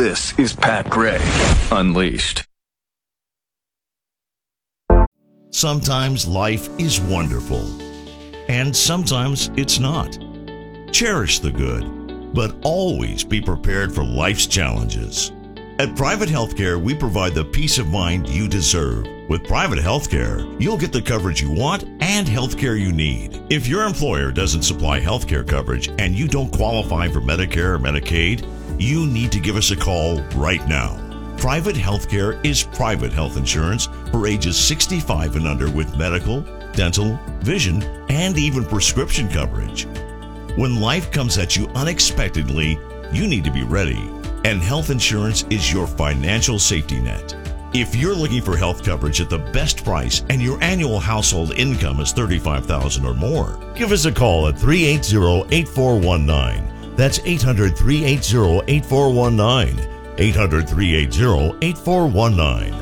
This is Pat Gray Unleashed. Sometimes life is wonderful, and sometimes it's not. Cherish the good, but always be prepared for life's challenges. At Private Healthcare, we provide the peace of mind you deserve. With Private Healthcare, you'll get the coverage you want and healthcare you need. If your employer doesn't supply healthcare coverage and you don't qualify for Medicare or Medicaid, you need to give us a call right now. Private Healthcare is private health insurance for ages 65 and under with medical, dental, vision, and even prescription coverage. When life comes at you unexpectedly, you need to be ready, and health insurance is your financial safety net. If you're looking for health coverage at the best price and your annual household income is $35,000 or more, give us a call at 380-8419. That's 800-380-8419. 800-380-8419.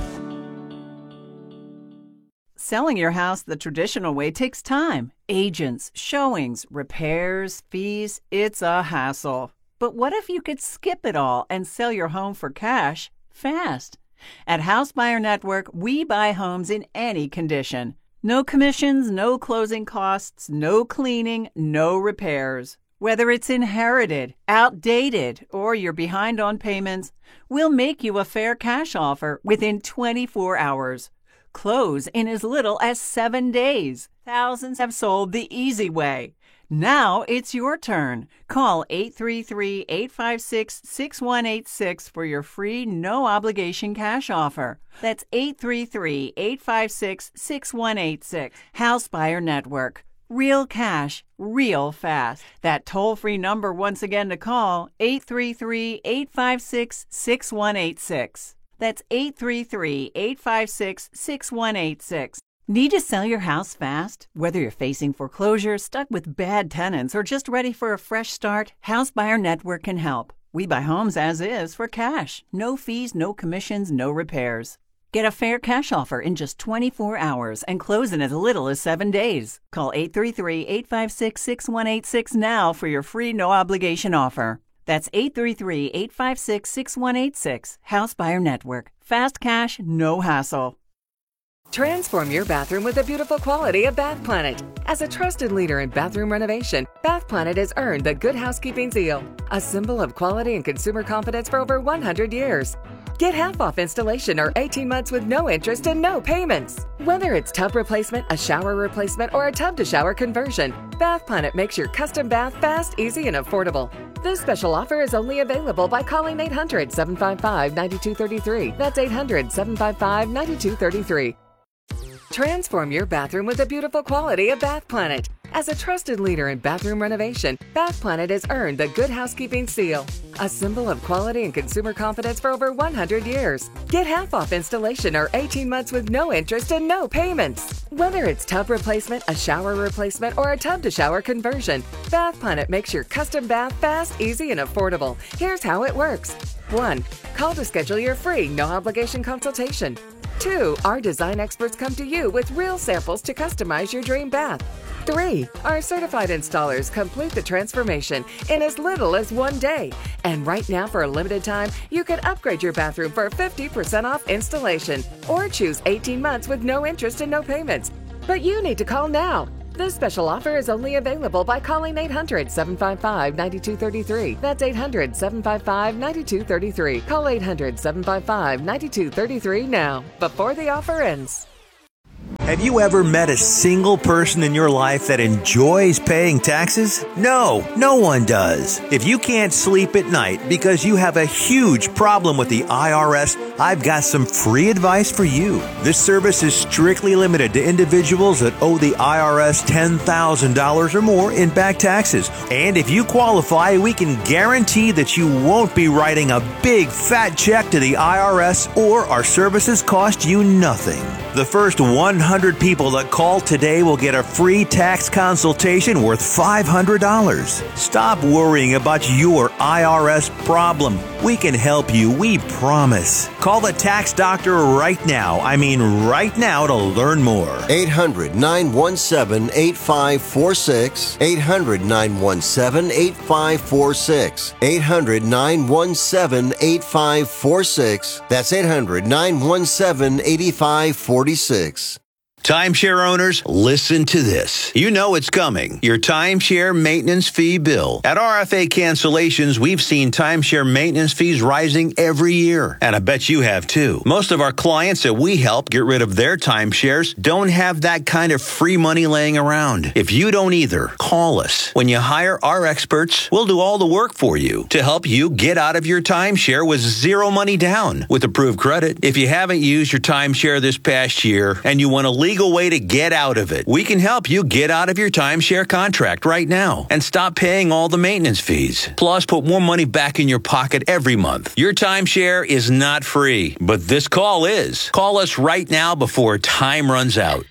Selling your house the traditional way takes time. Agents, showings, repairs, fees, it's a hassle. But what if you could skip it all and sell your home for cash fast? At House Buyer Network, we buy homes in any condition. No commissions, no closing costs, no cleaning, no repairs. Whether it's inherited, outdated, or you're behind on payments, we'll make you a fair cash offer within 24 hours. Close in as little as 7 days. Thousands have sold the easy way. Now it's your turn. Call 833-856-6186 for your free, no-obligation cash offer. That's 833-856-6186. House Buyer Network. Real cash, real fast. That toll-free number once again to call, 833-856-6186. That's 833-856-6186. Need to sell your house fast? Whether you're facing foreclosure, stuck with bad tenants, or just ready for a fresh start, House Buyer Network can help. We buy homes as is for cash. No fees, no commissions, no repairs. Get a fair cash offer in just 24 hours and close in as little as 7 days. Call 833-856-6186 now for your free no-obligation offer. That's 833-856-6186. House Buyer Network. Fast cash, no hassle. Transform your bathroom with the beautiful quality of Bath Planet. As a trusted leader in bathroom renovation, Bath Planet has earned the Good Housekeeping seal, a symbol of quality and consumer confidence for over 100 years. Get half off installation or 18 months with no interest and no payments. Whether it's tub replacement, a shower replacement, or a tub-to-shower conversion, Bath Planet makes your custom bath fast, easy, and affordable. This special offer is only available by calling 800-755-9233. That's 800-755-9233. Transform your bathroom with the beautiful quality of Bath Planet. As a trusted leader in bathroom renovation, Bath Planet has earned the Good Housekeeping seal, a symbol of quality and consumer confidence for over 100 years. Get half off installation or 18 months with no interest and no payments. Whether it's tub replacement, a shower replacement, or a tub-to-shower conversion, Bath Planet makes your custom bath fast, easy, and affordable. Here's how it works. 1. Call to schedule your free, no-obligation consultation. 2. Our design experts come to you with real samples to customize your dream bath. 3. Our certified installers complete the transformation in as little as 1 day. And right now, for a limited time, you can upgrade your bathroom for 50% off installation or choose 18 months with no interest and no payments. But you need to call now. This special offer is only available by calling 800-755-9233. That's 800-755-9233. Call 800-755-9233 now, before the offer ends. Have you ever met a single person in your life that enjoys paying taxes? No, no one does. If you can't sleep at night because you have a huge problem with the IRS, I've got some free advice for you. This service is strictly limited to individuals that owe the IRS $10,000 or more in back taxes. And if you qualify, we can guarantee that you won't be writing a big fat check to the IRS, or our services cost you nothing. The first 100 people that call today will get a free tax consultation worth $500. Stop worrying about your IRS problem. We can help you, we promise. Call the Tax Doctor right now. I mean right now to learn more. 800-917-8546. 800-917-8546. 800-917-8546. That's 800-917-8546. Timeshare owners, listen to this. You know it's coming. Your timeshare maintenance fee bill. At RFA Cancellations, we've seen timeshare maintenance fees rising every year. And I bet you have too. Most of our clients that we help get rid of their timeshares don't have that kind of free money laying around. If you don't either, call us. When you hire our experts, we'll do all the work for you to help you get out of your timeshare with zero money down with approved credit. If you haven't used your timeshare this past year and you want to legal way to get out of it, we can help you get out of your timeshare contract right now and stop paying all the maintenance fees. Plus, put more money back in your pocket every month. Your timeshare is not free, but this call is. Call us right now before time runs out.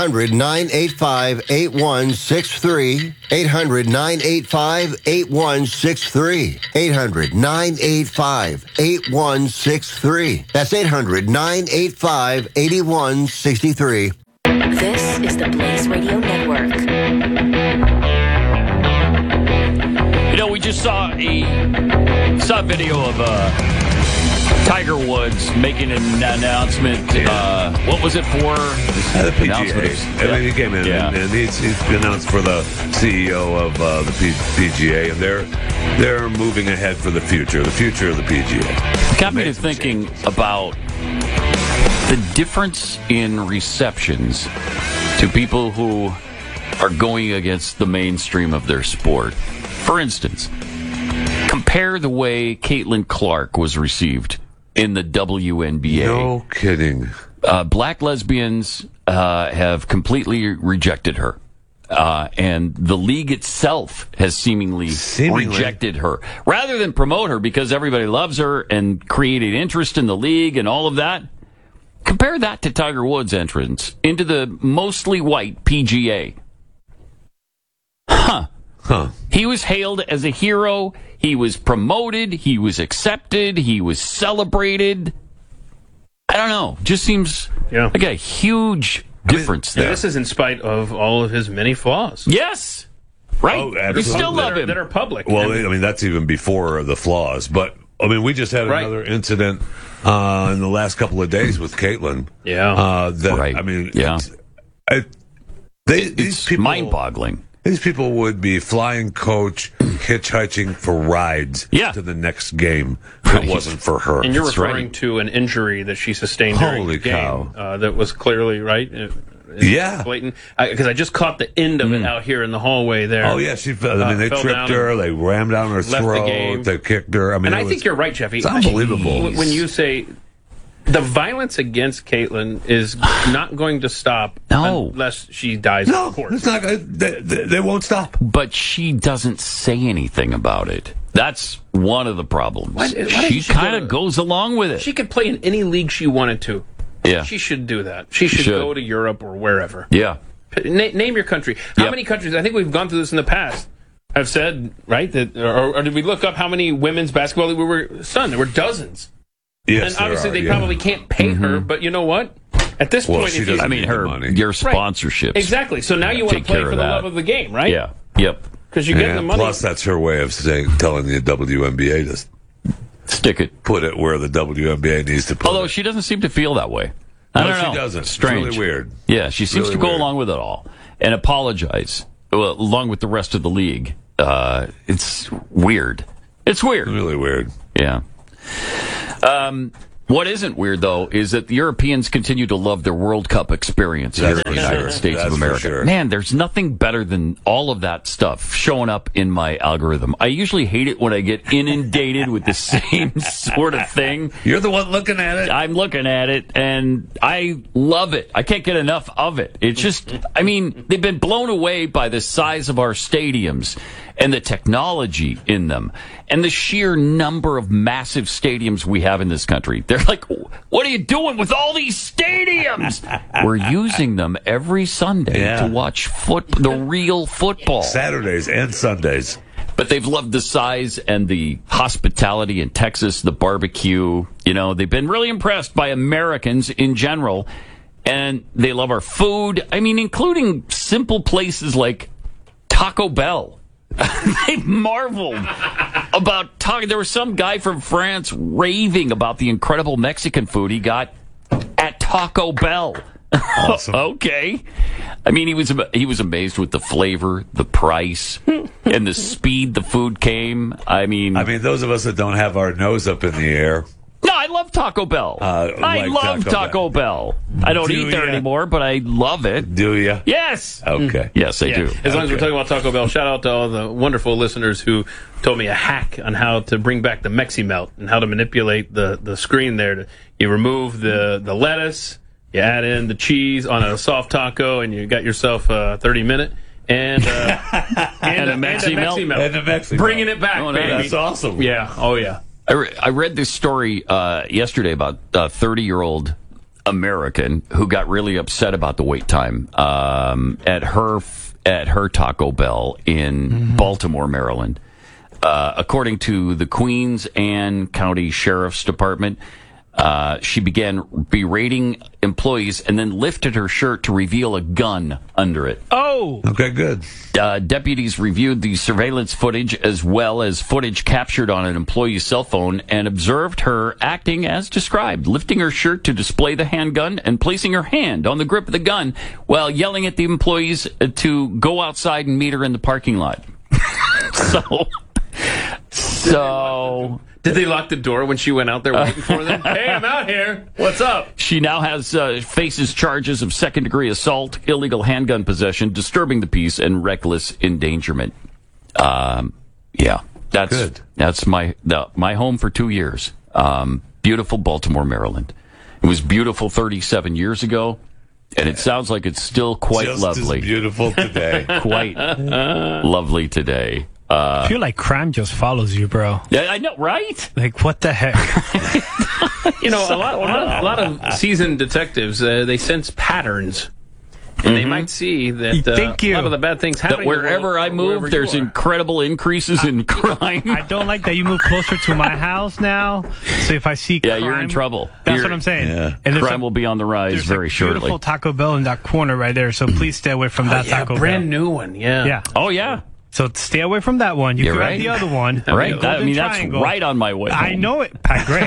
800-985-8163. 800-985-8163. 800-985-8163. That's 800-985-8163. This is the Blaze Radio Network. You know, we just saw a video of Tiger Woods making an announcement. What was it for? The PGA. I mean, he came in and he's announced for the CEO of the PGA, and they're moving ahead for the future of the PGA. Got me to thinking about the difference in receptions to people who are going against the mainstream of their sport. For instance, compare the way Caitlin Clark was received in the WNBA. No kidding. Black lesbians have completely rejected her. And the league itself has seemingly rejected her. Rather than promote her because everybody loves her and created interest in the league and all of that, compare that to Tiger Woods' entrance into the mostly white PGA. Huh. He was hailed as a hero. He was promoted. He was accepted. He was celebrated. I don't know. Just seems like a huge difference there. This is in spite of all of his many flaws. Yes. Right. Oh, you still love him. That are public. Well, I mean, that's even before the flaws. But, I mean, we just had another incident in the last couple of days with Caitlin. Yeah. I mean, it's people, mind-boggling. These people would be flying coach, hitchhiking for rides to the next game if it wasn't for her. And you're referring to an injury that she sustained during the game that was clearly, blatant. Because I just caught the end of it out here in the hallway there. Oh, yeah. She fell. I mean, they tripped her. They rammed down her throat. They kicked her. I mean, I think you're right, Jeffy. It's unbelievable. When you say the violence against Caitlin is not going to stop unless she dies on the court. It's not. They won't stop. But she doesn't say anything about it. That's one of the problems. Why she kind of goes along with it. She could play in any league she wanted to. Yeah. She should do that. She should go to Europe or wherever. Yeah. Name your country. How many countries, I think we've gone through this in the past, have said, right, that, or did we look up how many women's basketball we were, there were dozens. Yes, and obviously they probably can't pay her, but you know what? At this point, she doesn't need the money. Your sponsorships. Exactly. So now you want to play for the love of the game, right? Yeah. Yep. Because you get the money. Plus, that's her way of telling the WNBA to stick it, put it where the WNBA needs to put it. Although she doesn't seem to feel that way. I don't know. She doesn't. Strange. It's really weird. Yeah, she seems to go along with it all and apologize along with the rest of the league. It's weird. It's weird. Really weird. Yeah. What isn't weird, though, is that the Europeans continue to love their World Cup experience here in the United States of America. Sure. Man, there's nothing better than all of that stuff showing up in my algorithm. I usually hate it when I get inundated with the same sort of thing. You're the one looking at it. I'm looking at it, and I love it. I can't get enough of it. It's just, I mean, they've been blown away by the size of our stadiums and the technology in them and the sheer number of massive stadiums we have in this country. They're like, what are you doing with all these stadiums? We're using them every Sunday to watch the real football. Saturdays and Sundays. But they've loved the size and the hospitality in Texas, the barbecue. You know, they've been really impressed by Americans in general. And they love our food. I mean, including simple places like Taco Bell. They marveled about Taco. There was some guy from France raving about the incredible Mexican food he got at Taco Bell. Awesome. Okay. I mean, he was amazed with the flavor, the price, and the speed the food came. I mean, those of us that don't have our nose up in the air. No, I love Taco Bell. I love Taco Bell. I don't eat there anymore, but I love it. Do you? Yes. Okay. Yes, I do. As long as we're talking about Taco Bell, shout out to all the wonderful listeners who told me a hack on how to bring back the Mexi-Melt and how to manipulate the screen there. You remove the lettuce, you add in the cheese on a soft taco, and you got yourself a 30-minute. And a Mexi-Melt. Bringing it back, baby. That's awesome. Yeah. Oh, yeah. I read this story yesterday about a 30-year-old American who got really upset about the wait time at her Taco Bell in Baltimore, Maryland. According to the Queens Anne County Sheriff's Department, she began berating employees and then lifted her shirt to reveal a gun under it. Oh! Okay, good. Deputies reviewed the surveillance footage as well as footage captured on an employee's cell phone and observed her acting as described, lifting her shirt to display the handgun and placing her hand on the grip of the gun while yelling at the employees to go outside and meet her in the parking lot. So... Did they lock the door when she went out there waiting for them? Hey, I'm out here. What's up? She now faces charges of second-degree assault, illegal handgun possession, disturbing the peace, and reckless endangerment. Yeah, that's good. That's my home for 2 years. Beautiful Baltimore, Maryland. It was beautiful 37 years ago, and it sounds like it's still quite just lovely. As beautiful today. Quite lovely today. I feel like crime just follows you, bro. Yeah, I know, right? Like, what the heck? You know, a lot of seasoned detectives, they sense patterns. And they might see that a lot of the bad things happening. That wherever I move, there's incredible increases in crime. I don't like that you move closer to my house now. So if I see crime... Yeah, you're in trouble. That's what I'm saying. Yeah. And crime will be on the rise very shortly. There's a beautiful Taco Bell in that corner right there, so please stay away from that Taco Bell. Brand new one, yeah. Oh, yeah. So stay away from that one. You grab the other one. Right. That's right on my way home. I know it, Pat Gray.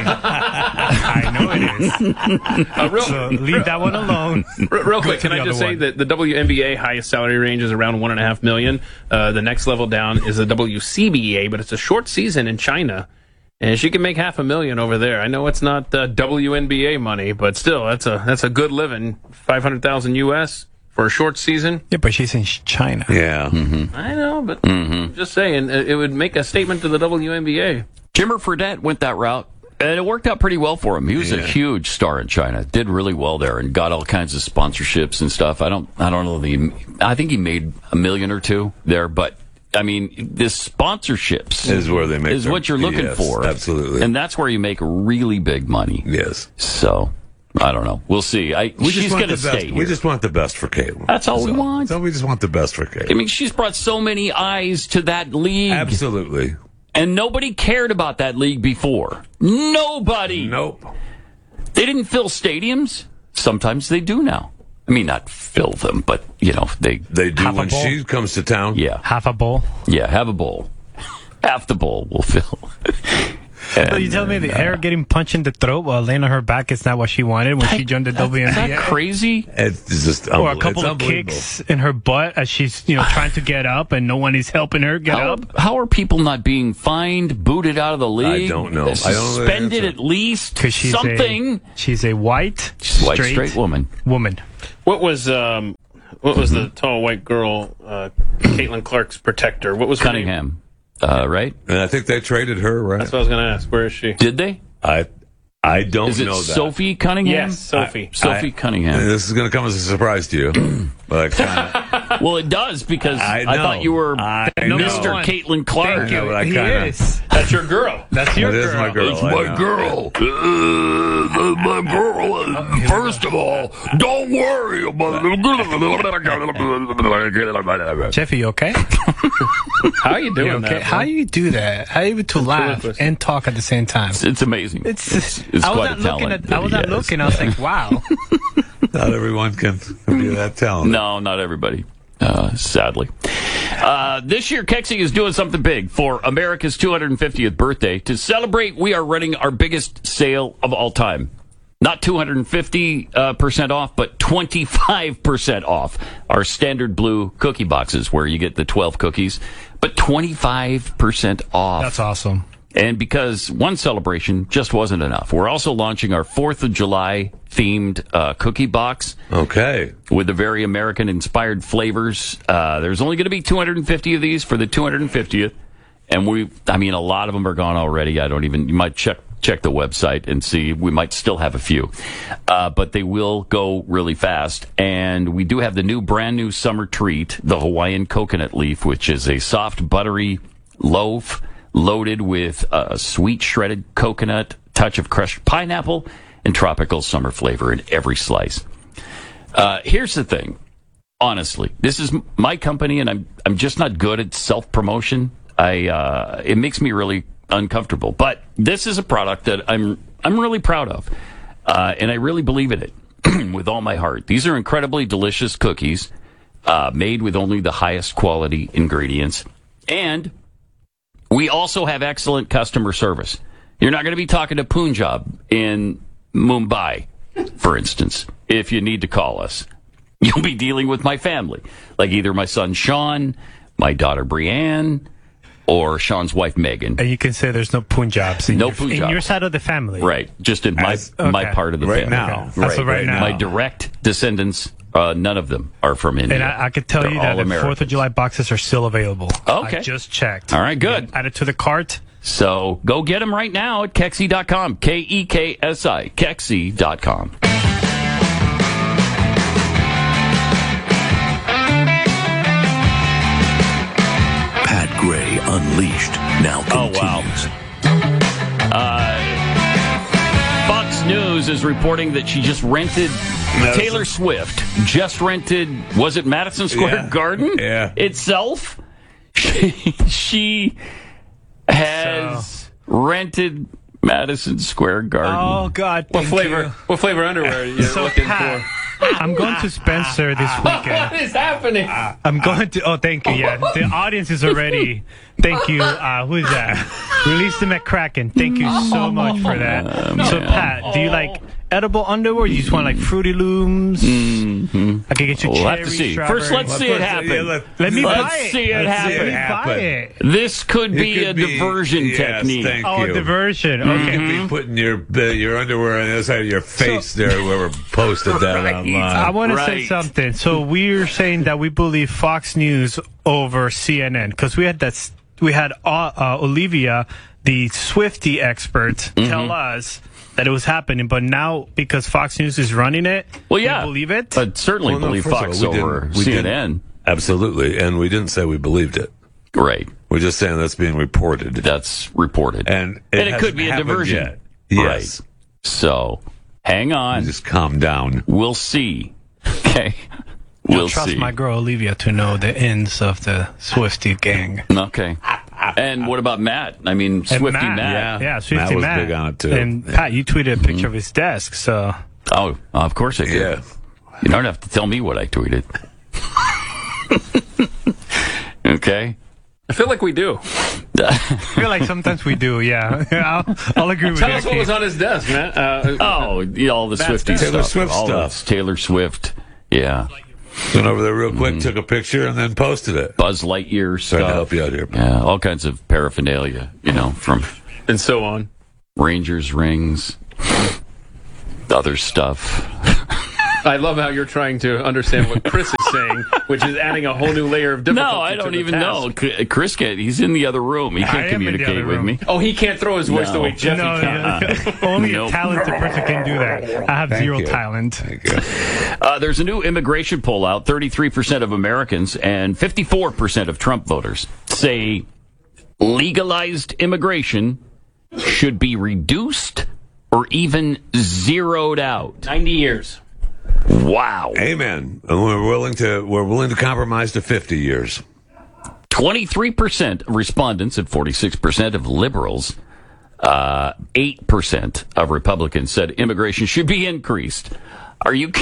I know it is. So leave that one alone. Real quick, can I just say that the WNBA highest salary range is around $1.5 million. The next level down is the WCBA, but it's a short season in China. And she can make $500,000 over there. I know it's not WNBA money, but still, that's a good living. $500,000 US. For a short season? Yeah, but she's in China. Yeah. Mm-hmm. I know, but just saying, it would make a statement to the WNBA. Jimmer Fredette went that route, and it worked out pretty well for him. He was a huge star in China, did really well there, and got all kinds of sponsorships and stuff. I don't know. I think he made $1 million or $2 million there, but I mean, this sponsorships is where they make what you're looking for. Absolutely, and that's where you make really big money. Yes. So. I don't know. We'll see. She's going to stay here. We just want the best for Caitlin. That's all we want. So we just want the best for Caitlin. I mean, she's brought so many eyes to that league. Absolutely. And nobody cared about that league before. Nobody. Nope. They didn't fill stadiums. Sometimes they do now. I mean, not fill them, but, they do when she comes to town. Yeah. Half a bowl? Yeah, have a bowl. Half the bowl will fill. So you tell me that her getting punched in the throat while laying on her back is not what she wanted when she joined the WNBA? Is that crazy? It's just or a couple of kicks in her butt as she's trying to get up and no one is helping her get up. How are people not being fined, booted out of the league? I don't know. Suspended at least. Because she's a white, straight woman. What was the tall white girl, Caitlin Clark's protector? What was Cunningham? Right? And I think they traded her, right? That's what I was going to ask. Where is she? Did they? I don't know that. Is it Sophie Cunningham? Yes, Sophie. Sophie Cunningham. This is going to come as a surprise to you. But well, it does because I thought you were Mr. Caitlin Clark. He is. That's your girl. That's your That girl. is my girl. It's my girl. My girl. First of all, don't worry about it. Jeffy, you okay? How are you doing You okay? that? How you do that? How you able to laugh and talk at the same time? It's amazing. It's quite a talent. I was not looking. I was like, wow. Not everyone can be that talented. No, not everybody. Sadly. This year, Kexi is doing something big for America's 250th birthday. To celebrate, we are running our biggest sale of all time. Not 250% off, but 25% off our standard blue cookie boxes, where you get the 12 cookies, but 25% off. That's awesome. And because one celebration just wasn't enough, we're also launching our 4th of July themed cookie box. Okay. With the very American-inspired flavors. There's only going to be 250 of these for the 250th. And a lot of them are gone already. You might check the website and see. We might still have a few. But they will go really fast. And we do have the brand new summer treat, the Hawaiian coconut leaf, which is a soft, buttery loaf loaded with sweet shredded coconut, touch of crushed pineapple, and tropical summer flavor in every slice. Here's the thing. Honestly, this is my company, and I'm just not good at self-promotion. It makes me really uncomfortable. But this is a product that I'm really proud of, and I really believe in it with all my heart. These are incredibly delicious cookies made with only the highest quality ingredients, and we also have excellent customer service. You're not going to be talking to Punjab in Mumbai, for instance, if you need to call us. You'll be dealing with my family, like either my son Sean, my daughter Brianne, or Sean's wife Megan. And you can say there's no Punjabs in your side of the family. Right, just in my part of the family. Now. Right now. My direct descendants, none of them are from India. And I can tell you that the 4th of July boxes are still available. Okay. I just checked. All right, good. Add it to the cart. So go get them right now at Kexi.com. K-E-K-S-I. Kexi.com. Pat Gray Unleashed now continues. Fox News is reporting that she just rented Taylor Swift. Was it Madison Square Garden itself? She has rented Madison Square Garden. Oh, God. What flavor underwear are you looking for? I'm going to Spencer this weekend. What is happening? I'm going to. Oh, thank you. Yeah, the audience is already. Thank you. Who is that? Release the McCracken. Thank you so much for that. So, Pat, do you like edible underwear? Or you just want like Fruity Looms? Mm-hmm. I can get you. We'll cherry, have to see. strawberry. First, let's see it happen. Let me buy it. Let's see it happen. Buy it. This could be a diversion technique. Thank Oh, you. a diversion. Okay. You could be putting your underwear on the other side of your face there, whoever posted that online. I want to say something. So we're saying that we believe Fox News over CNN because we had Olivia, the Swiftie expert, tell us that it was happening, but now because Fox News is running it, we believe it. But certainly believe Fox over CNN. Absolutely, and we didn't say we believed it. Right. We're just saying that's being reported. That's reported. And it could be a diversion. Yet. Yes. Right. So, hang on. Just calm down. We'll see. Okay. We'll trust see. my girl Olivia to know the ends of the Swiftie gang. Okay. And what about Matt? I mean, Swiftie Matt. Yeah, Swiftie Matt was Matt. big on it, too. And Pat, you tweeted a picture of his desk, so... Oh, of course I did. Yeah. You don't have to tell me what I tweeted. Okay? I feel like we do. I feel like sometimes we do, yeah. I'll agree with that. Tell us what was on his desk, man. All the Swiftie Taylor stuff. Swift All stuff. this Taylor Swift. Yeah. Went over there real quick, took a picture, and then posted it. Buzz Lightyear stuff. Trying to help you out here. Yeah, all kinds of paraphernalia, from... And so on. Rangers rings, other stuff. I love how you're trying to understand what Chris is saying, which is adding a whole new layer of difficulty. No, I don't even know. Chris he's in the other room. He can't communicate with me. Oh, he can't throw his voice the way Jeffy can. Only a talented person can do that. I have zero talent. Thank you. There's a new immigration poll out. 33% of Americans and 54% of Trump voters say legalized immigration should be reduced or even zeroed out. 90 years. Wow. Amen. And we're willing to compromise to 50 years. 23% of respondents and 46% of liberals, 8% of Republicans said immigration should be increased. Are you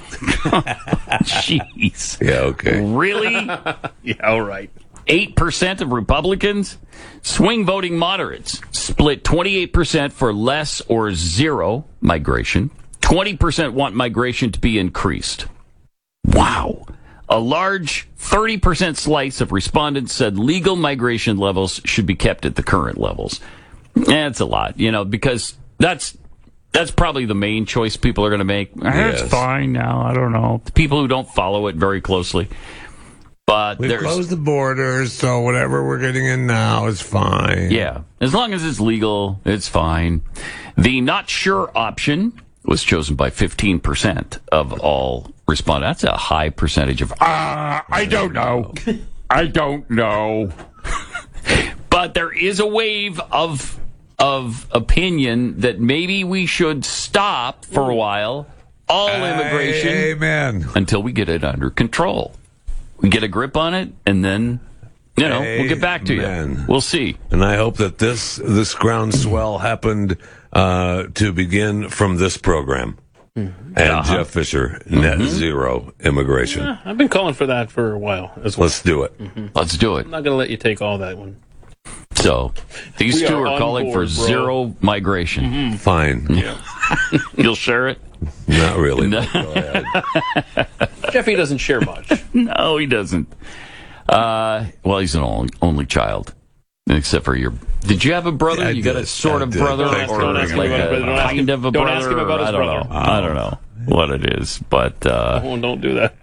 jeez. Yeah, okay. Really? Yeah, all right. 8% of Republicans. Swing voting moderates split 28% for less or zero migration. 20% want migration to be increased. Wow. A large 30% slice of respondents said legal migration levels should be kept at the current levels. That's a lot, because that's probably the main choice people are going to make. Yes. It's fine now. I don't know. The people who don't follow it very closely. But We've closed the borders, so whatever we're getting in now is fine. Yeah. As long as it's legal, it's fine. The not sure option was chosen by 15% of all respondents. That's a high percentage of, I don't know. I don't know. But there is a wave of opinion that maybe we should stop for a while all immigration. Amen. Until we get it under control. We get a grip on it, and then, we'll get back to you. We'll see. And I hope that this groundswell happened to begin from this program. And Jeff Fisher, net zero immigration. Yeah, I've been calling for that for a while as well. Let's do it. Mm-hmm. Let's do it. I'm not going to let you take all that one. So, these We two are are on calling for board, bro. zero migration. Mm-hmm. Fine. Yeah. You'll share it? Not really. No. Go ahead. Jeffy doesn't share much. No, he doesn't. Well, he's an only child. Except for your... Did you have a brother? Yeah, you got a sort of brother? Don't ask him like about a his brother. kind of a Don't brother? ask him about his brother. I don't know what it is, but... Don't do that.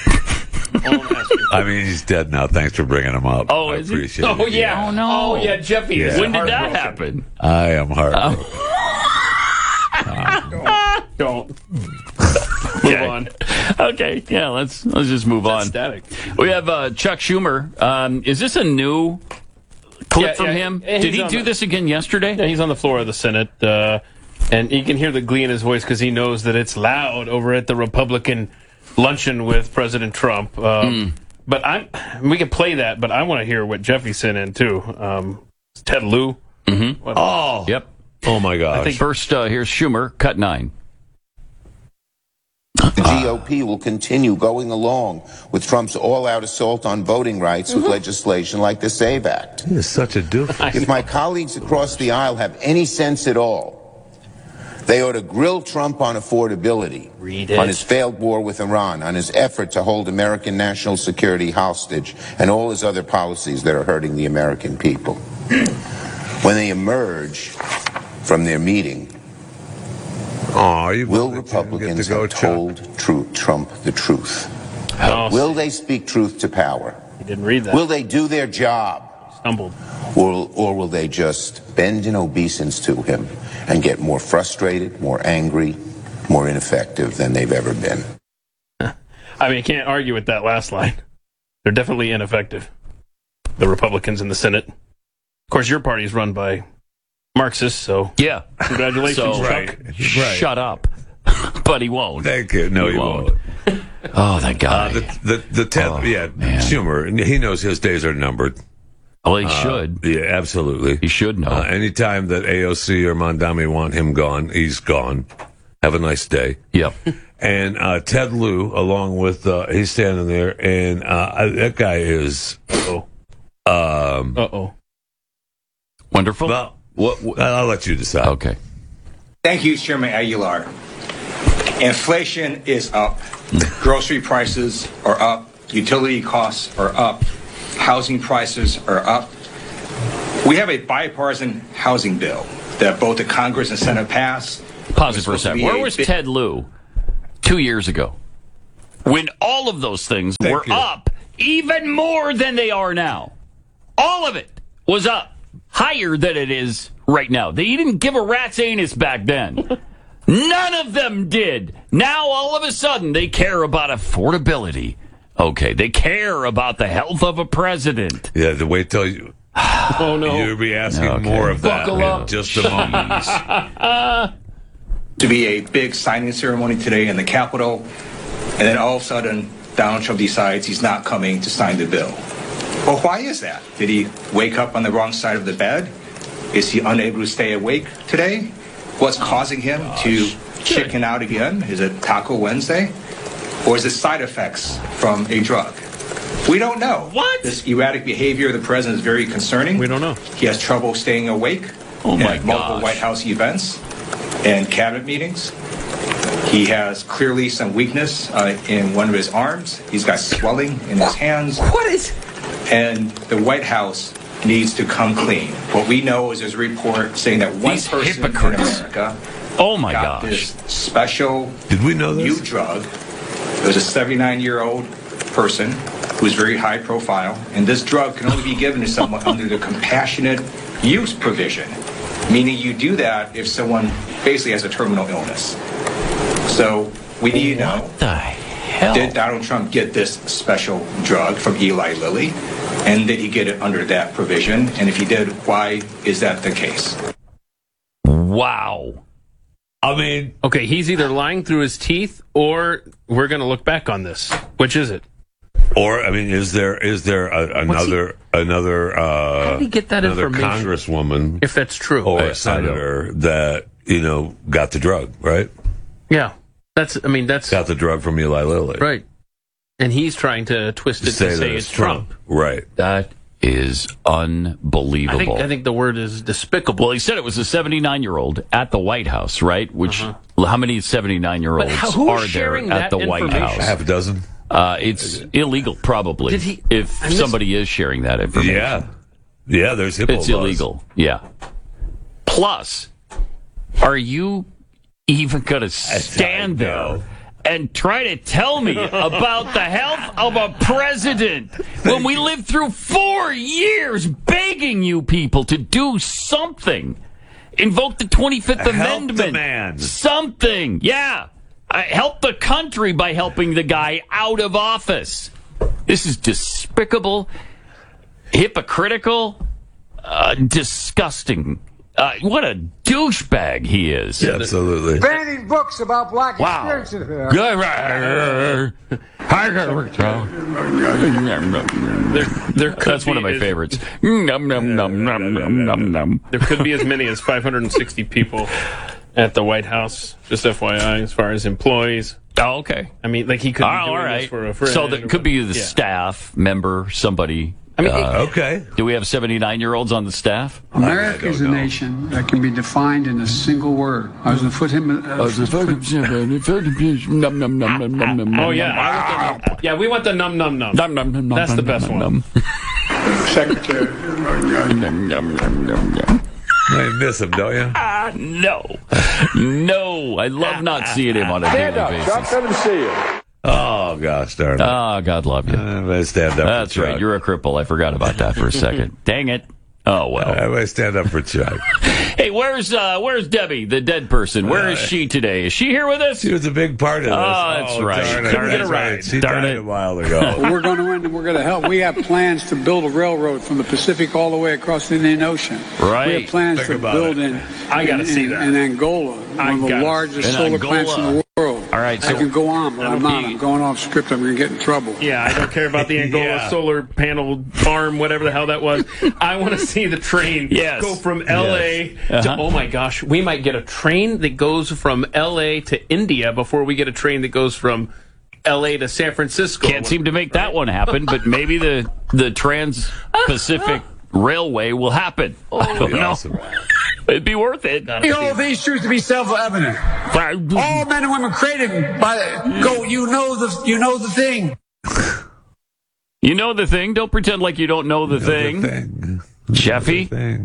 I mean, he's dead now. Thanks for bringing him up. Oh, I is he? appreciate it. Oh, yeah. Oh, no. Oh, yeah, Jeffy. Yeah. When did that happen? I am heartbroken. Don't. Move on. Okay, yeah, let's just move on. Static. We have Chuck Schumer. Is this a new clip from him? Did he do this again yesterday? Yeah, he's on the floor of the Senate, and you can hear the glee in his voice because he knows that it's loud over at the Republican luncheon with President Trump. But we can play that, but I want to hear what Jeffy sent in, too. Ted Lieu. Mm-hmm. Oh. Yep. Oh, my gosh. I think first, here's Schumer, cut 9. The GOP will continue going along with Trump's all-out assault on voting rights with legislation like the SAVE Act. He is such a doofus. If my colleagues across the aisle have any sense at all, they ought to grill Trump on affordability, on his failed war with Iran, on his effort to hold American national security hostage, and all his other policies that are hurting the American people. When they emerge from their meeting, will Republicans have told Trump the truth? Will they speak truth to power? He didn't read that. Will they do their job? Stumbled. Or will they just bend in obeisance to him and get more frustrated, more angry, more ineffective than they've ever been? I mean, you can't argue with that last line. They're definitely ineffective. The Republicans in the Senate. Of course, your party's run by Marxists, so yeah, congratulations, Chuck. Right. Shut up. But he won't. Thank you. No, he won't. Oh, that guy. The Ted, Schumer, he knows his days are numbered. Well, he should. Yeah, absolutely. He should know. Anytime that AOC or Mondami want him gone, he's gone. Have a nice day. Yep. And Ted Lieu, along with, he's standing there, and that guy is... Wonderful. Well, I'll let you decide. Okay. Thank you, Chairman Aguilar. Inflation is up. Grocery prices are up. Utility costs are up. Housing prices are up. We have a bipartisan housing bill that both the Congress and Senate passed. Pause it for a second. Where was Ted Lieu 2 years ago when all of those things were up even more than they are now? All of it was up higher than it is right now. They didn't give a rat's anus back then. None of them did. Now, all of a sudden, they care about affordability. Okay, they care about the health of a president. Yeah, wait till you Oh, no. You'll be asking more of that in just a moment. To be a big signing ceremony today in the Capitol, and then all of a sudden, Donald Trump decides he's not coming to sign the bill. Well, why is that? Did he wake up on the wrong side of the bed? Is he unable to stay awake today? What's causing him to chicken out again? Is it Taco Wednesday? Or is it side effects from a drug? We don't know. What? This erratic behavior of the president is very concerning. We don't know. He has trouble staying awake at multiple White House events and cabinet meetings. He has clearly some weakness in one of his arms. He's got swelling in his hands. What is... And the White House needs to come clean. What we know is there's a report saying that one person in America got this special new drug. It was a 79-year-old person who's very high profile, and this drug can only be given to someone under the compassionate use provision, meaning you do that if someone basically has a terminal illness. So we need to know, what the hell? Did Donald Trump get this special drug from Eli Lilly, and did he get it under that provision? And if he did, why is that the case? Wow. I mean... Okay, he's either lying through his teeth, or we're going to look back on this. Which is it? Or, I mean, is there another how did he get that another information? congresswoman, if that's true, or a senator that got the drug, right? Yeah, that's got the drug from Eli Lilly, right? And he's trying to twist it to say it's Trump. Right? That is unbelievable. I think the word is despicable. Well, he said it was a 79-year-old at the White House, right? Which how many 79-year-olds are there at the White House? Half a dozen. It's illegal, probably. If somebody is sharing that information. Yeah, there's HIPAA It's illegal. Yeah. Plus, are you even going to stand there and try to tell me about the health of a president when we lived through 4 years begging you people to do something? Invoke the 25th Amendment. Demand. Something. Yeah. Help the country by helping the guy out of office. This is despicable, hypocritical, disgusting. What a douchebag he is. Yeah, absolutely. Banning books about black experiences. That's one of my favorites. Num, num, num, num, num, num, num. There could be as many as 560 people at the White House, just FYI, as far as employees. Oh, okay. I mean, like he could be doing this for a friend. So that could be the staff member, somebody. I mean, okay. Do we have 79-year-olds on the staff? America is a nation that can be defined in a single word. Oh, yeah. Yeah, we want the num, num, num. Num, num, num, That's the best one. Secretary. You miss him, don't you? No. No. I love not seeing him on a daily basis. Chuck, let him see you. Oh, gosh darn it. Oh, God love you. Stand up. That's right. You're a cripple. I forgot about that for a second. Dang it. Oh, well. I stand up for Chuck. Hey, where's Debbie, the dead person? Where is she today? Is she here with us? She was a big part of this. Oh, that's right. Darn it. Couldn't get a That's ride. right. She Darn died it. a while ago. Well, we're going to win and we're going to help. We have plans to build a railroad from the Pacific all the way across the Indian Ocean. Right. We have plans Think to about build it. I gotta see that. in Angola, one of the largest In solar Angola. plants in the world. All right, I so- can go on, but I'm not. I'm going off script. I'm going to get in trouble. Yeah, I don't care about the Angola Yeah. solar panel farm, whatever the hell that was. I want to see the train go from L.A. to, oh my gosh, we might get a train that goes from L.A. to India before we get a train that goes from L.A. to San Francisco. Can't seem to make that one happen, but maybe the Trans-Pacific Railway will happen. I don't know. Awesome. It'd be worth it. We hold these truths to be self-evident. All men and women created by you know the thing. You know the thing. Don't pretend like you don't know the thing. Jeffy.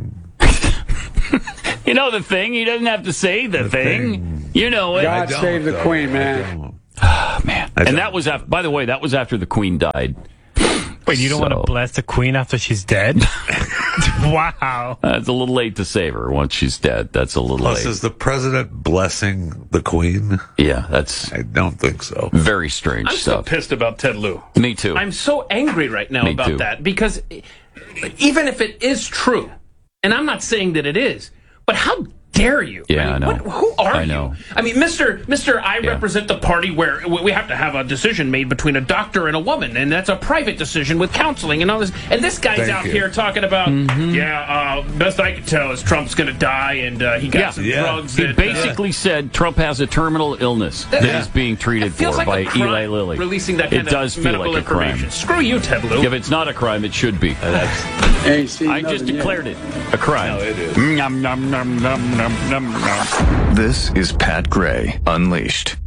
You know the thing. He doesn't have to say the thing. You know it. God save the Queen, man. Oh, man. And that was after, by the way, that was after the Queen died. Wait, you don't want to bless the Queen after she's dead? Wow. It's a little late to save her once she's dead. That's a little Plus, late. is the president blessing the Queen? Yeah, that's I don't think so. very strange I'm so stuff. pissed about Ted Lieu. Me too. I'm so angry right now Me about too. that because even if it is true, and I'm not saying that it is, but how dare you? Yeah, I know. Who are you? Know. I mean, Mr. I represent the party where we have to have a decision made between a doctor and a woman, and that's a private decision with counseling and all this. And this guy's out here talking about, best I can tell is Trump's going to die, and he got some drugs. He basically said Trump has a terminal illness that is being treated for like by Eli Lilly. Releasing that kind of medical information. Screw you, Ted Lieu. If it's not a crime, it should be. I just declared it a crime. No, it is. Nom, nom, nom, nom, nom. This is Pat Gray Unleashed.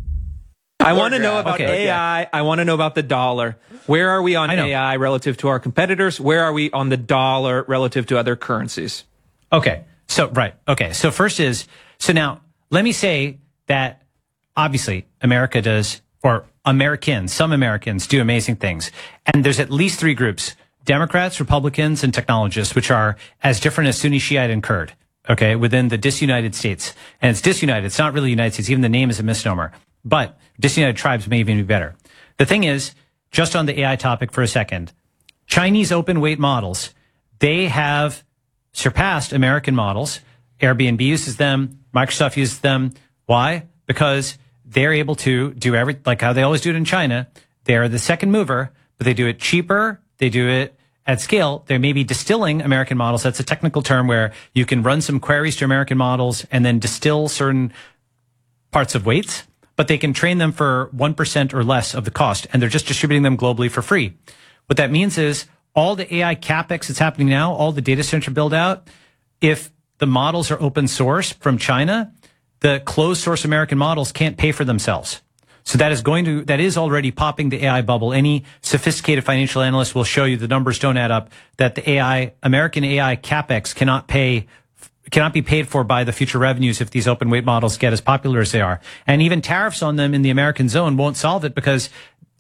I want to know about AI. I want to know about the dollar. Where are we on AI relative to our competitors? Where are we on the dollar relative to other currencies? Okay. So first is, now let me say that obviously America does, or some Americans do amazing things. And there's at least three groups: Democrats, Republicans, and technologists, which are as different as Sunni, Shiite, and Kurd. Okay, within the disunited states. And it's disunited. It's not really United States. Even the name is a misnomer. But disunited tribes may even be better. The thing is, just on the AI topic for a second, Chinese open weight models, they have surpassed American models. Airbnb uses them. Microsoft uses them. Why? Because they're able to do like how they always do it in China. They're the second mover, but they do it cheaper. They do it at scale. They may be distilling American models. That's a technical term where you can run some queries to American models and then distill certain parts of weights, but they can train them for 1% or less of the cost, and they're just distributing them globally for free. What that means is all the AI CapEx that's happening now, all the data center build out, if the models are open source from China, the closed source American models can't pay for themselves. So that is already popping the AI bubble. Any sophisticated financial analyst will show you the numbers don't add up, that the American AI CapEx cannot be paid for by the future revenues if these open weight models get as popular as they are. And even tariffs on them in the American zone won't solve it because,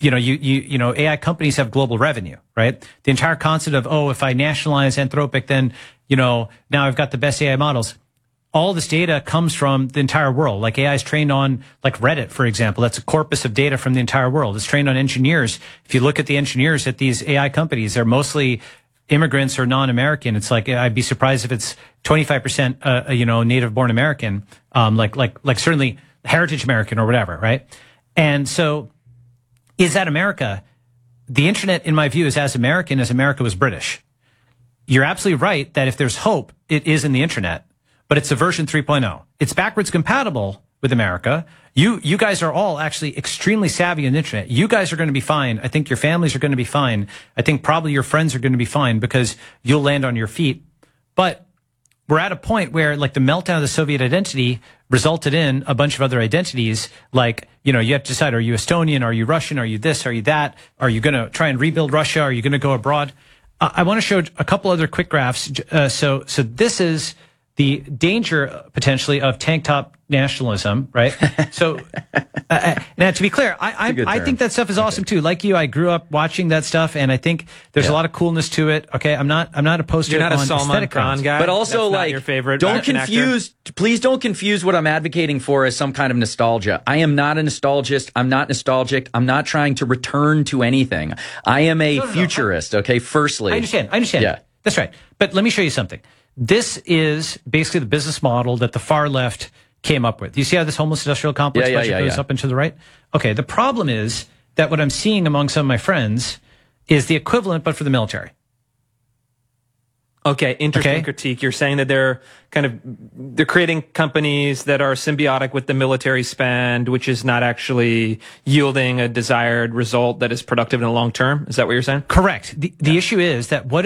AI companies have global revenue, right? The entire concept of, if I nationalize Anthropic, then, now I've got the best AI models. All this data comes from the entire world. Like AI is trained on, like Reddit, for example. That's a corpus of data from the entire world. It's trained on engineers. If you look at the engineers at these AI companies, they're mostly immigrants or non-American. It's like, I'd be surprised if it's 25%, native born American, like certainly heritage American or whatever, right? And so is that America? The internet, in my view, is as American as America was British. You're absolutely right that if there's hope, it is in the internet. But it's a version 3.0. It's backwards compatible with America. You guys are all actually extremely savvy on the internet. You guys are going to be fine. I think your families are going to be fine. I think probably your friends are going to be fine because you'll land on your feet. But we're at a point where, like, the meltdown of the Soviet identity resulted in a bunch of other identities. Like, you have to decide, are you Estonian? Are you Russian? Are you this? Are you that? Are you going to try and rebuild Russia? Are you going to go abroad? I want to show a couple other quick graphs. So this is the danger potentially of tank top nationalism, right? So, now to be clear, I think that stuff is awesome too. Like you, I grew up watching that stuff, and I think there's a lot of coolness to it. Okay, I'm not opposed to it. You're not on a Salman Khan guy, but also that's like not your favorite. Please don't confuse what I'm advocating for as some kind of nostalgia. I am not a nostalgist. I'm not nostalgic. I'm not trying to return to anything. I am a futurist. Okay, firstly, I understand. Yeah, that's right. But let me show you something. This is basically the business model that the far left came up with. You see how this homeless industrial complex budget goes up and to the right? Okay, the problem is that what I'm seeing among some of my friends is the equivalent, but for the military. Okay, interesting critique. You're saying that they're creating companies that are symbiotic with the military spend, which is not actually yielding a desired result that is productive in the long term. Is that what you're saying? Correct. The issue is that what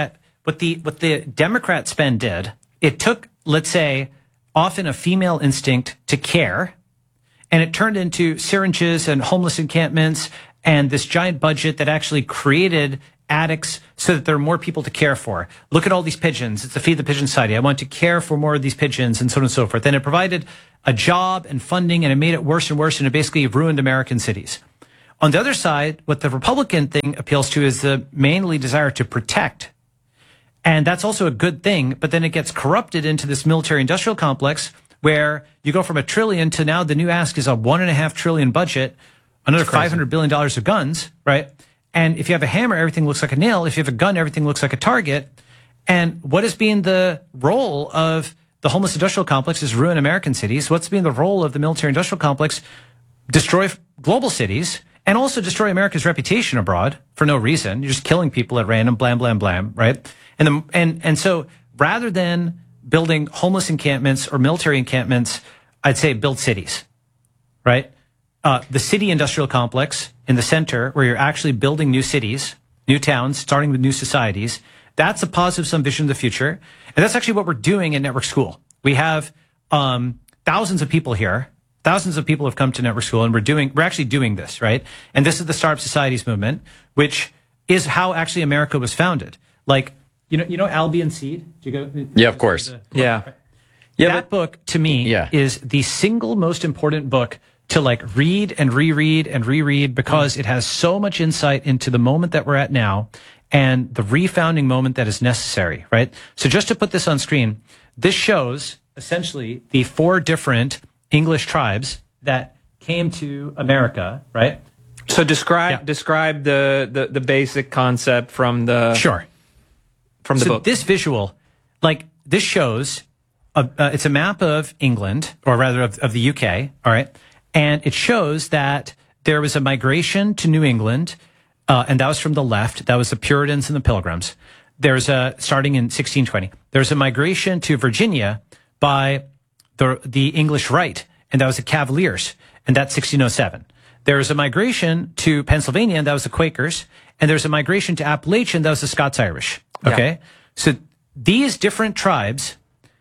the Democrat spend did, it took, let's say, often a female instinct to care, and it turned into syringes and homeless encampments and this giant budget that actually created addicts so that there are more people to care for. Look at all these pigeons. It's the Feed the Pigeon Society. I want to care for more of these pigeons, and so on and so forth. And it provided a job and funding, and it made it worse and worse, and it basically ruined American cities. On the other side, what the Republican thing appeals to is the mainly desire to protect. And that's also a good thing, but then it gets corrupted into this military-industrial complex where you go from $1 trillion to now the new ask is a $1.5 trillion budget, another $500 billion of guns, right? And if you have a hammer, everything looks like a nail. If you have a gun, everything looks like a target. And what has been the role of the homeless industrial complex is ruin American cities. What's been the role of the military industrial complex? Destroy global cities and also destroy America's reputation abroad for no reason. You're just killing people at random, blam, blam, blam, right? And so rather than building homeless encampments or military encampments, I'd say build cities, right? The city industrial complex in the center where you're actually building new cities, new towns, starting with new societies. That's a positive sum vision of the future. And that's actually what we're doing at Network School. We have thousands of people here. Thousands of people have come to Network School, and we're actually doing this, right? And this is the Startup Societies movement, which is how actually America was founded. Like, you know Albion Seed? Did you go? Yeah, of course. Yeah. That book, to me, is the single most important book to like read and reread and reread because it has so much insight into the moment that we're at now and the refounding moment that is necessary, right? So just to put this on screen, this shows essentially the 4 different English tribes that came to America, right? So describe the basic concept from the from the book. This visual, like this shows, it's a map of England, or rather of the UK, all right? And it shows that there was a migration to New England, and that was from the left. That was the Puritans and the Pilgrims. There's starting in 1620. There's a migration to Virginia by the English right, and that was the Cavaliers, and that's 1607. There's a migration to Pennsylvania, and that was the Quakers, and there's a migration to Appalachia, and that was the Scots-Irish. Okay? So these different tribes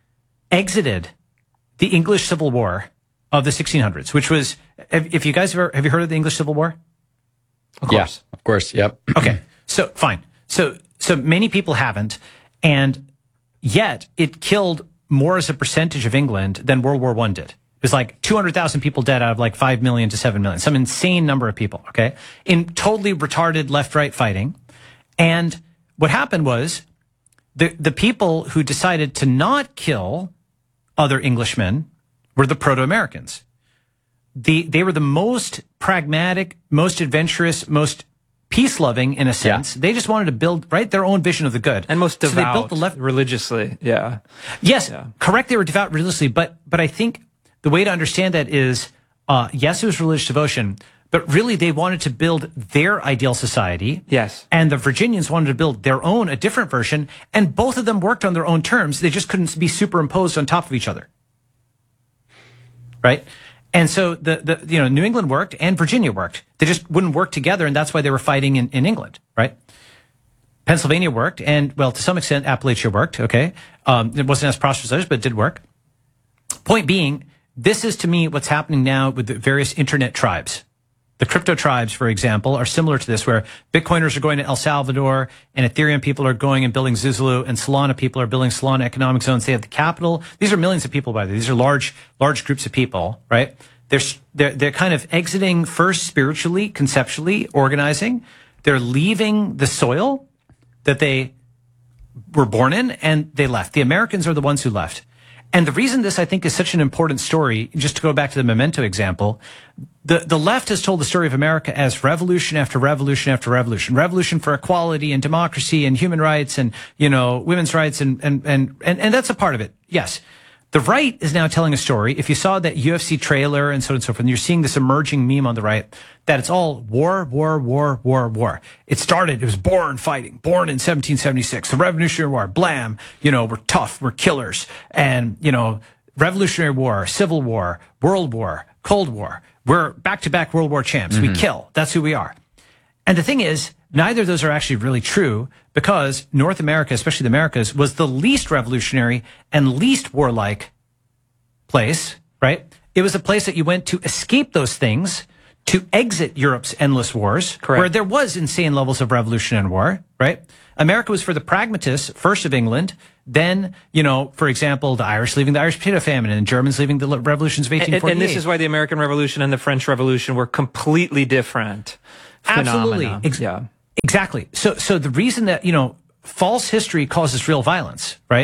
exited the English Civil War of the 1600s, which was, if you guys have you heard of the English Civil War? Of course. Yeah, of course. Yep. Okay. So fine. So many people haven't, and yet it killed more as a percentage of England than World War I did. It was like 200,000 people dead out of like 5 million to 7 million, some insane number of people. Okay. In totally retarded left-right fighting. And what happened was the people who decided to not kill other Englishmen were the Proto-Americans. They were the most pragmatic, most adventurous, most peace-loving in a sense. Yeah. They just wanted to build, their own vision of the good. And most devout, so they built the left religiously. Yeah. Yes, correct. They were devout religiously, but I think the way to understand that is, yes, it was religious devotion, but really they wanted to build their ideal society. Yes. And the Virginians wanted to build their own, a different version, and both of them worked on their own terms. They just couldn't be superimposed on top of each other. Right? And so New England worked and Virginia worked. They just wouldn't work together, and that's why they were fighting in England, right? Pennsylvania worked, and well, to some extent, Appalachia worked, okay? It wasn't as prosperous as others, but it did work. Point being, this is to me what's happening now with the various internet tribes. The crypto tribes, for example, are similar to this, where Bitcoiners are going to El Salvador, and Ethereum people are going and building Zulu, and Solana people are building Solana economic zones. They have the capital. These are millions of people, by the way. These are large groups of people, right? They're kind of exiting first spiritually, conceptually, organizing. They're leaving the soil that they were born in, and they left. The Americans are the ones who left. And the reason this, I think, is such an important story, just to go back to the Memento example, the left has told the story of America as revolution after revolution after revolution. Revolution for equality and democracy and human rights and, women's rights and that's a part of it. Yes. The right is now telling a story. If you saw that UFC trailer and so on and so forth, and you're seeing this emerging meme on the right, that it's all war, war, war, war, war. It was born fighting, born in 1776, the Revolutionary War, blam, we're tough, we're killers. And, Revolutionary War, Civil War, World War, Cold War. We're back-to-back World War champs. Mm-hmm. We kill. That's who we are. And the thing is, neither of those are actually really true because North America, especially the Americas, was the least revolutionary and least warlike place, right? It was a place that you went to escape those things, to exit Europe's endless wars, correct, where there was insane levels of revolution and war, right? America was for the pragmatists, first of England, then, for example, the Irish leaving the Irish potato famine and the Germans leaving the revolutions of 1848. And this is why the American Revolution and the French Revolution were completely different Absolutely. Yeah. Exactly. So the reason that, false history causes real violence, right?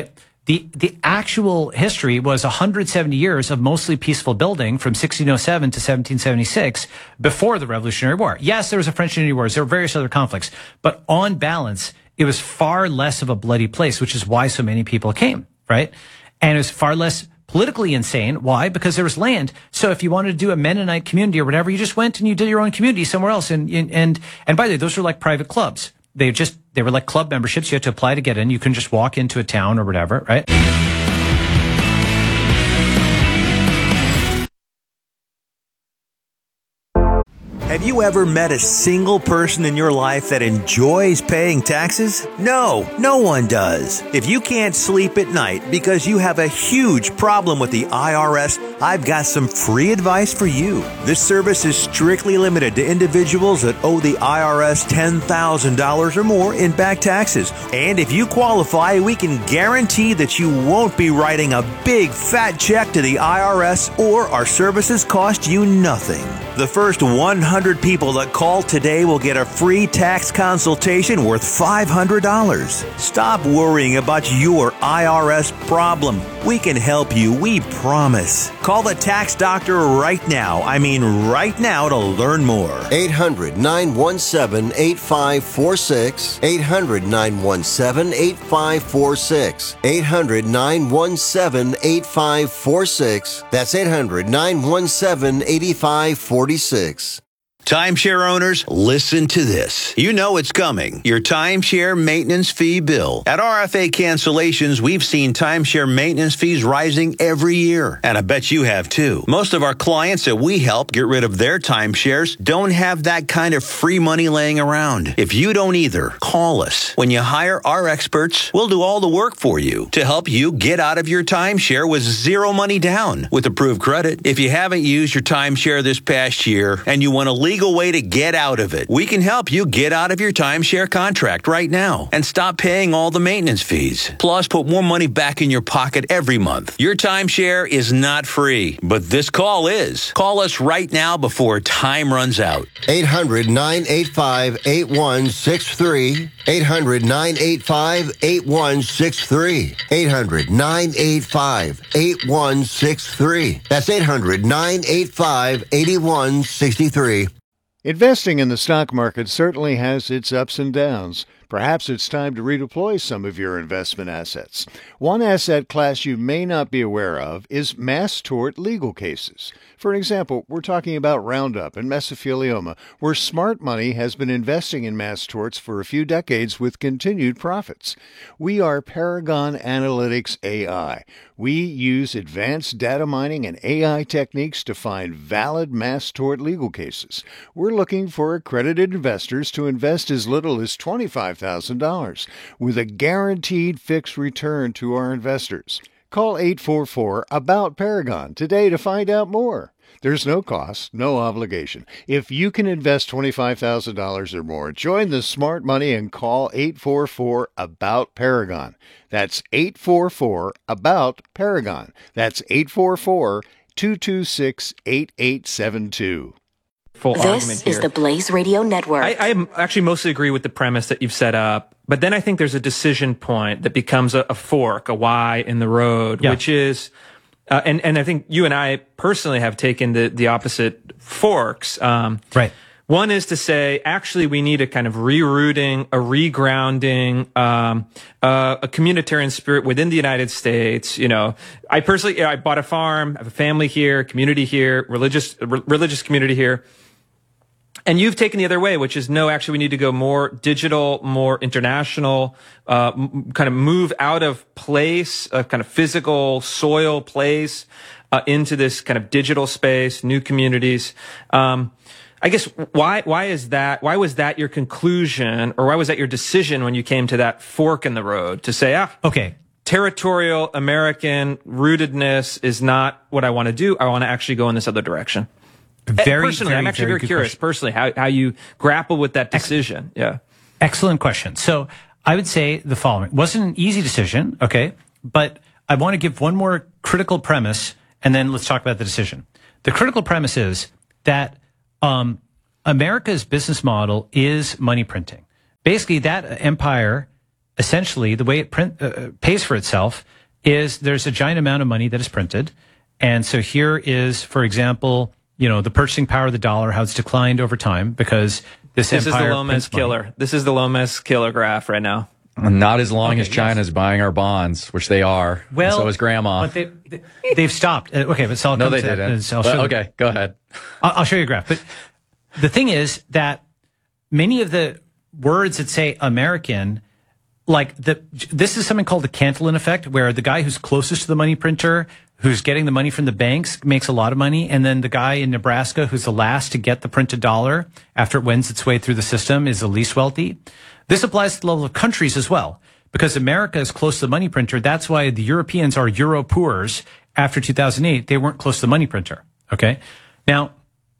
The actual history was 170 years of mostly peaceful building from 1607 to 1776 before the Revolutionary War. Yes, there was a French and Indian Wars. There were various other conflicts. But on balance, it was far less of a bloody place, which is why so many people came, right? And it was far less politically insane. Why? Because there was land. So if you wanted to do a Mennonite community or whatever, you just went and you did your own community somewhere else. And by the way, those were like private clubs. They were like club memberships. You had to apply to get in. You couldn't just walk into a town or whatever, right? Have you ever met a single person in your life that enjoys paying taxes? No, no one does. If you can't sleep at night because you have a huge problem with the IRS, I've got some free advice for you. This service is strictly limited to individuals that owe the IRS $10,000 or more in back taxes. And if you qualify, we can guarantee that you won't be writing a big fat check to the IRS, or our services cost you nothing. The first 100 people that call today will get a free tax consultation worth $500. Stop worrying about your IRS problem. We can help you, we promise. Call the tax doctor right now. I mean right now, to learn more. 800-917-8546. 800-917-8546. 800-917-8546. That's 800-917-8546. Timeshare owners, listen to this. You know it's coming. Your timeshare maintenance fee bill. At RFA Cancellations, we've seen timeshare maintenance fees rising every year. And I bet you have too. Most of our clients that we help get rid of their timeshares don't have that kind of free money laying around. If you don't either, call us. When you hire our experts, we'll do all the work for you to help you get out of your timeshare with zero money down with approved credit. If you haven't used your timeshare this past year and you want to legal way to get out of it, we can help you get out of your timeshare contract right now and stop paying all the maintenance fees. Plus, put more money back in your pocket every month. Your timeshare is not free, but this call is. Call us right now before time runs out. 800-985-8163. 800-985-8163. 800-985-8163. That's 800-985-8163. Investing in the stock market certainly has its ups and downs. Perhaps it's time to redeploy some of your investment assets. One asset class you may not be aware of is mass tort legal cases. For example, we're talking about Roundup and mesothelioma, where smart money has been investing in mass torts for a few decades with continued profits. We are Paragon Analytics AI. We use advanced data mining and AI techniques to find valid mass tort legal cases. We're looking for accredited investors to invest as little as $25,000 with a guaranteed fixed return to our investors. Call 844-ABOUT-PARAGON today to find out more. There's no cost, no obligation. If you can invest $25,000 or more, join the smart money and call 844-ABOUT-PARAGON. That's 844-ABOUT-PARAGON. That's 844-226-8872. This is the Blaze Radio Network. I actually mostly agree with the premise that you've set up, but then I think there's a decision point that becomes a fork, a Y in the road, which is, and I think you and I personally have taken the opposite forks. Right. One is to say, actually, we need a kind of rerouting, a regrounding, a communitarian spirit within the United States. You know, I personally, I bought a farm, I have a family here, community here, religious community here. And you've taken the other way, which is no, actually, we need to go more digital, more international, kind of move out of place, a kind of physical soil place, into this kind of digital space, new communities. I guess why is that? Why was that your conclusion, or why was that your decision when you came to that fork in the road to say, okay, territorial American rootedness is not what I want to do. I want to actually go in this other direction. Personally, I'm actually very curious personally how you grapple with that decision. Yeah. Excellent question. So I would say the following. It wasn't an easy decision, okay? But I want to give one more critical premise, and then let's talk about the decision. The critical premise is that America's business model is money printing. Basically, that empire, essentially, the way it pays for itself is there's a giant amount of money that is printed. And so here is, for example, the purchasing power of the dollar, how it's declined over time because this is the empire Lomas killer. money. This is the Lomas killer graph right now. Not as long as China's buying our bonds, which they are. Well, so is Grandma. But they've stopped. Okay, but so I'll no, come they to that. didn't. Okay, go ahead. I'll show you a graph. But the thing is that many of the words that say American, this is something called the Cantillon effect, where the guy who's closest to the money printer, who's getting the money from the banks, makes a lot of money, and then the guy in Nebraska who's the last to get the printed dollar after it wends its way through the system is the least wealthy. This applies to the level of countries as well, because America is close to the money printer. That's why the Europeans are Euro poors. After 2008, they weren't close to the money printer. Okay. Now,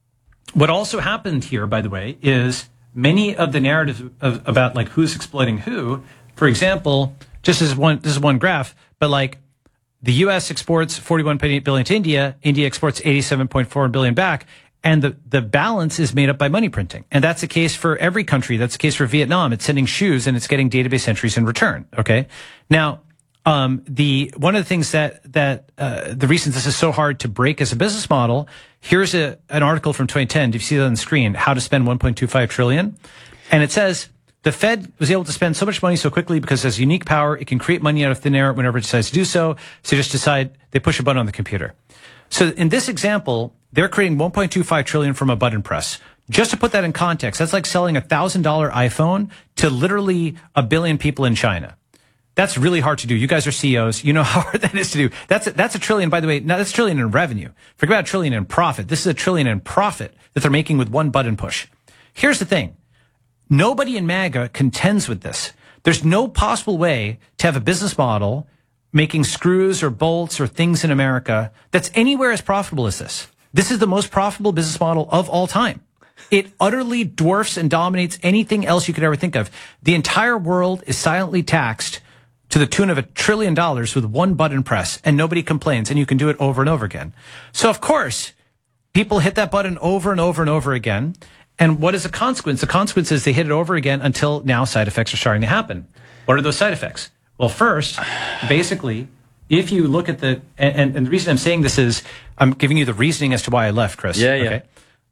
what also happened here, by the way, is many of the narratives about who's exploiting who. For example, this is one graph, but the U.S. exports $41.8 billion to India. India exports $87.4 billion back. And the balance is made up by money printing. And that's the case for every country. That's the case for Vietnam. It's sending shoes and it's getting database entries in return. Okay. Now, one of the things that the reasons this is so hard to break as a business model, here's an article from 2010. Do you see that on the screen? How to spend $1.25 trillion. And it says the Fed was able to spend so much money so quickly because it has unique power. It can create money out of thin air whenever it decides to do so. So you just decide, they push a button on the computer. So in this example, they're creating $1.25 trillion from a button press. Just to put that in context, that's like selling a $1,000 iPhone to literally 1 billion people in China. That's really hard to do. You guys are CEOs. You know how hard that is to do. That's a trillion, by the way. Now that's a trillion in revenue. Forget about a trillion in profit. This is a trillion in profit that they're making with one button push. Here's the thing. Nobody in MAGA contends with this. There's no possible way to have a business model making screws or bolts or things in America that's anywhere as profitable as this. This is the most profitable business model of all time. It utterly dwarfs and dominates anything else you could ever think of. The entire world is silently taxed to the tune of $1 trillion with one button press, and nobody complains, and you can do it over and over again. So, of course, people hit that button over and over and over again. And what is the consequence? The consequence is they hit it over again until now side effects are starting to happen. What are those side effects? Well, first, basically, if you look at and the reason I'm saying this is I'm giving you the reasoning as to why I left, Chris. Yeah. Okay?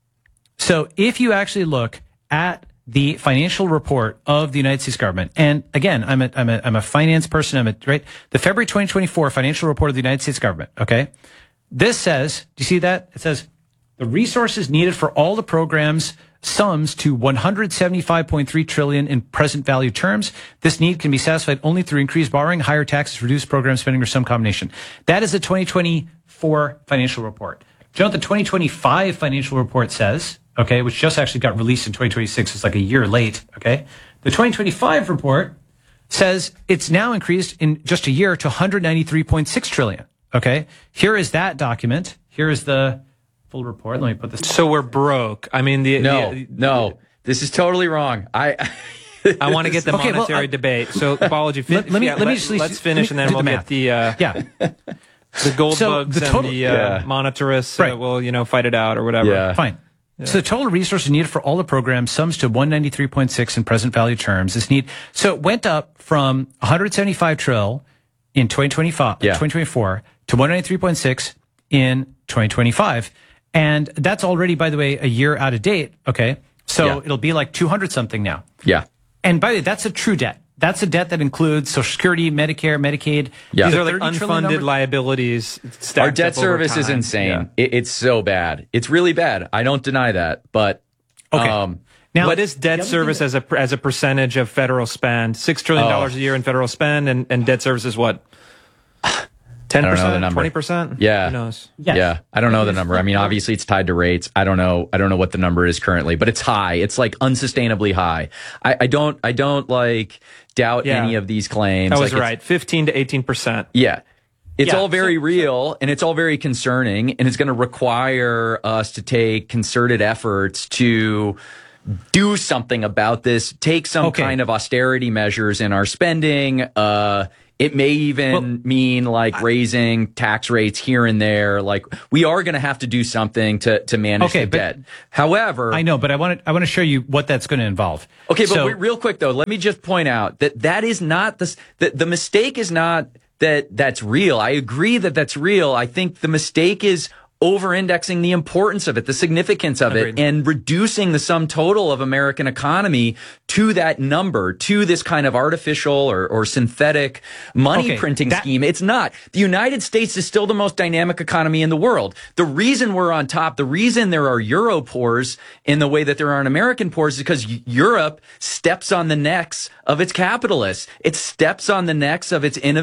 So if you actually look at the financial report of the United States government, and again, I'm a finance person. Right. The February 2024 financial report of the United States government. Okay. This says, do you see that? It says the resources needed for all the programs sums to $175.3 trillion in present value terms. This need can be satisfied only through increased borrowing, higher taxes, reduced program spending, or some combination. That is the 2024 financial report. Do you know what the 2025 financial report says? Okay, which just actually got released in 2026. It's like a year late. Okay, the 2025 report says it's now increased in just a year to $193.6 trillion. Okay, here is that document. Here is the full report. Let me put this. So we're broke. I mean, no. This is totally wrong. I want to get the monetary debate. So, apology. Let's finish, and then we'll get the gold bugs and the monetarists will fight it out or whatever. Yeah. Fine. Yeah. So the total resources needed for all the programs sums to 193.6 in present value terms. So it went up from 175 trillion in 2024 to 193.6 in 2025. And that's already, by the way, a year out of date. Okay. So it'll be like 200 something now. Yeah. And by the way, that's a true debt. That's a debt that includes Social Security, Medicare, Medicaid. Yeah. These are like unfunded liabilities. Our debt service is insane. Yeah. It's so bad. It's really bad. I don't deny that. But now, what is debt service as a percentage of federal spend? $6 trillion a year in federal spend, and debt service is what? 10%, 20%? Yeah. Who knows? Yes. Yeah. I don't know the number. I mean, obviously it's tied to rates. I don't know what the number is currently, but it's high. It's like unsustainably high. I don't like doubt any of these claims. That was right. 15 to 18%. Yeah. It's all very real and it's all very concerning, and it's going to require us to take concerted efforts to do something about this, take some kind of austerity measures in our spending. It may even mean like raising tax rates here and there. Like we are going to have to do something to manage the debt. However, I know, but I want to show you what that's going to involve. Okay, but real quick though, let me just point out that is not the mistake is not that that's real. I agree that that's real. I think the mistake is over-indexing the importance of it, the significance of it, and reducing the sum total of American economy to that number, to this kind of artificial or synthetic money printing scheme. It's not. The United States is still the most dynamic economy in the world. The reason we're on top, the reason there are Euro poors in the way that there aren't American poors is because Europe steps on the necks of its capitalists. It steps on the necks of its innovators.